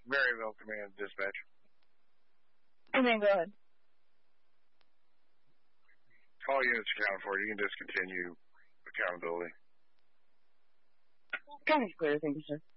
Maryville Command Dispatch. Command, go ahead. All units accounted for. You can discontinue accountability. County's clear, thank you, sir.